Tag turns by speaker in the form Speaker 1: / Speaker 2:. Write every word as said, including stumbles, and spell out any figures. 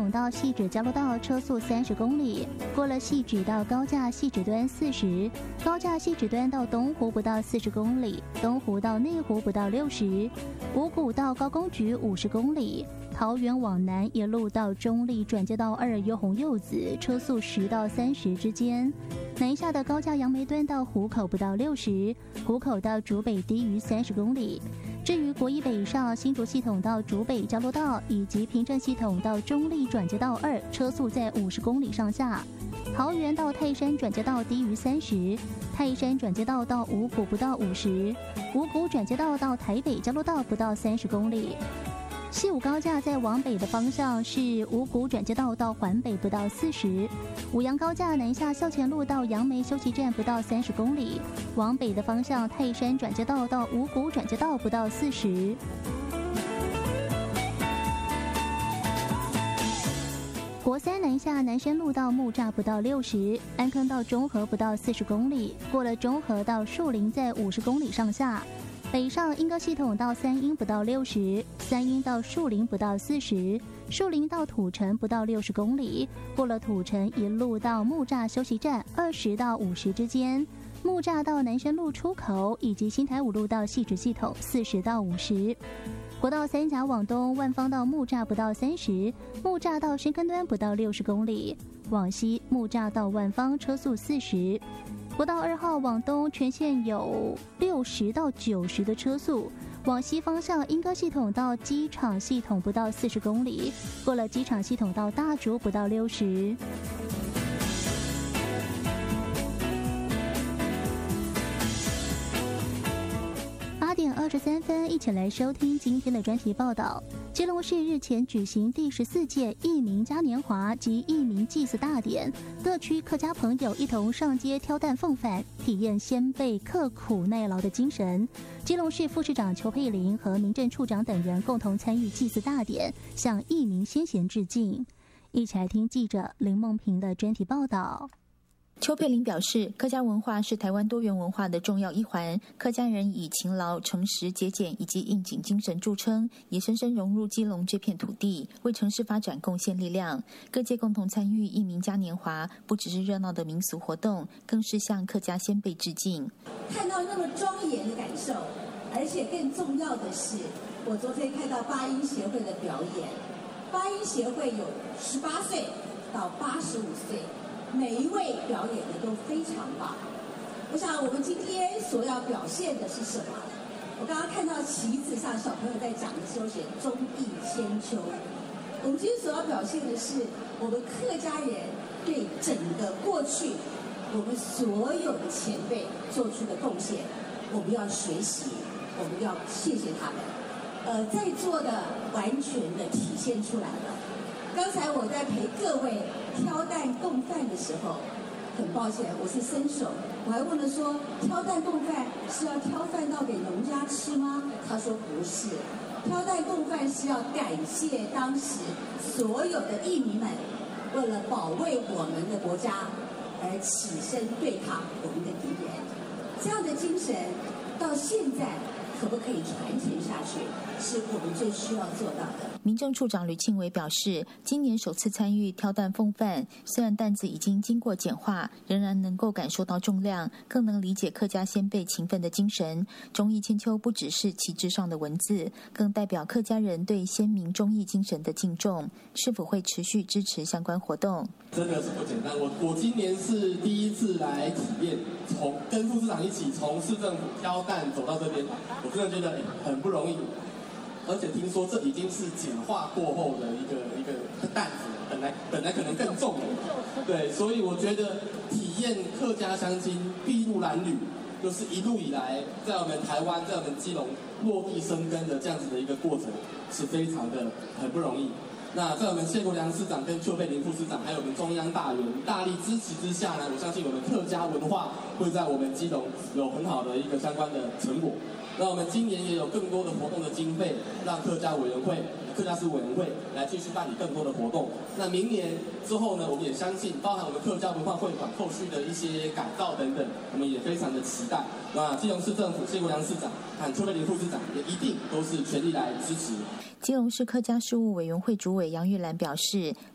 Speaker 1: 统到汐止交流道车速三十公里，过了汐止到高架汐止端四十，高架汐止端到东湖不到四十公里，东湖到内湖不到六十，五股到高工局五十公里。桃园往南一路到中立转接到二优红柚子，车速十到三十之间。南下的高架杨梅端到湖口不到六十，湖口到竹北低于三十公里。至于国一北上新竹系统到竹北交流道以及平镇系统到中立转接道二，车速在五十公里上下。桃园到泰山转接道低于三十，泰山转接道到五股不到五十，五股转接道到台北交流道不到三十公里。西武高架在往北的方向是五股转接道到环北不到四十，五杨高架南下校前路到杨梅休息站不到三十公里，往北的方向泰山转接道到五股转接道不到四十。国三南下南山路到木栅不到六十，安坑到中和不到四十公里，过了中和到树林在五十公里上下。北上莺歌系统到三鶯不到六十，三鶯到树林不到四十，树林到土城不到六十公里，过了土城一路到木栅休息站二十到五十之间，木栅到南山路出口以及新台五路到汐止系统四十到五十。国道三甲往东，万芳到木栅不到三十，木栅到深坑端不到六十公里，往西木栅到万芳车速四十。国道二号往东全线有六十到九十的车速，往西方向莺歌系统到机场系统不到四十公里，过了机场系统到大竹不到六十。八点二十三分，一起来收听今天的专题报道。基隆市日前举行第十四届义民嘉年华及义民祭祀大典，各区客家朋友一同上街挑担奉饭，体验先辈刻苦耐劳的精神。基隆市副市长邱佩玲和民政处长等人共同参与祭祀大典，向义民先贤致敬。一起来听记者林梦平的专题报道。
Speaker 2: 邱佩玲表示，客家文化是台湾多元文化的重要一环，客家人以勤劳、诚实、节俭以及应景精神著称，也深深融入基隆这片土地，为城市发展贡献力量。各界共同参与义民嘉年华，不只是热闹的民俗活动，更是向客家先辈致敬。
Speaker 3: 看到那么庄严的感受，而且更重要的是，我昨天看到八音协会的表演，八音协会有十八岁到八十五岁。每一位表演的都非常棒。我想我们今天所要表现的是什么？我刚刚看到旗子上小朋友在讲的时候写忠义千秋。我们今天所要表现的是我们客家人对整个过去我们所有的前辈做出的贡献，我们要学习，我们要谢谢他们。呃，在座的完全的体现出来了。刚才我在陪各位挑担供饭的时候，很抱歉，我是伸手，我还问了说，挑担供饭是要挑饭到给农家吃吗？他说不是，挑担供饭是要感谢当时所有的义民们，为了保卫我们的国家而起身对抗我们的敌人。这样的精神到现在可不可以传承下去，是我们最需要做到的。
Speaker 2: 民政处长吕庆伟表示，今年首次参与挑担奉饭，虽然担子已经经过简化，仍然能够感受到重量，更能理解客家先辈勤奋的精神。忠义千秋不只是旗帜上的文字，更代表客家人对先民忠义精神的敬重。是否会持续支持相关活动？
Speaker 4: 真的是不简单。我我今年是第一次来体验，从跟副市长一起从市政府挑担走到这边，我真的觉得很不容易。而且听说这已经是简化过后的一个一个担子，本来本来可能更重了，对，所以我觉得体验客家乡亲筚路蓝缕，就是一路以来在我们台湾，在我们基隆落地生根的这样子的一个过程，是非常的很不容易。那在我们谢国良市长跟邱佩玲副市长，还有我们中央大员大力支持之下呢，我相信我们客家文化会在我们基隆有很好的一个相关的成果。那我们今年也有更多的活动的经费，让客家委员会、客家市委员会来继续办理更多的活动。那明年之后呢，我们也相信，包含我们客家文化会馆后续的一些改造等等，我们也非常的期待。那基隆市政府谢国良市长和邱佩玲副市长也一定都是全力来支持。
Speaker 2: 基隆市客家事务委员会主委杨玉兰表示，